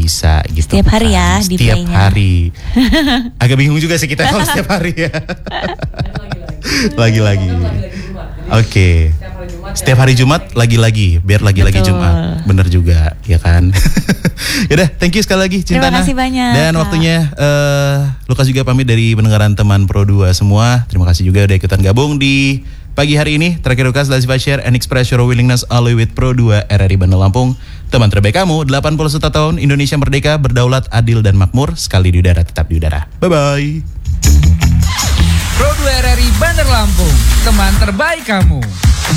bisa gitu. Setiap hari ya di Setiap playnya. hari. Agak bingung juga sih kita kalau setiap hari ya. Lagi-lagi. Oke. Setiap hari Jumat lagi-lagi, biar lagi-lagi Betul. Jumat. Bener juga, ya kan? Yaudah, thank you sekali lagi Cintana. Terima kasih banyak, Dan Kak. waktunya Lukas juga pamit dari pendengaran teman Pro 2 semua. Terima kasih juga udah ikutan gabung di pagi hari ini. Terakhir Lukas, let's share and express your willingness always with Pro 2 RRI Bandar Lampung. Teman terbaik kamu, 81 tahun, Indonesia merdeka, berdaulat, adil dan makmur. Sekali di udara, tetap di udara. Bye-bye. Pro 2 RRI Bandar Lampung, teman terbaik kamu.